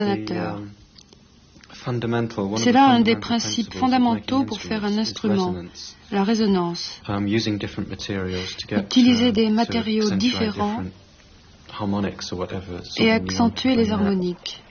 C'est là un des principes fondamentaux pour faire un instrument, la résonance. Utiliser des matériaux différents et accentuer les harmoniques.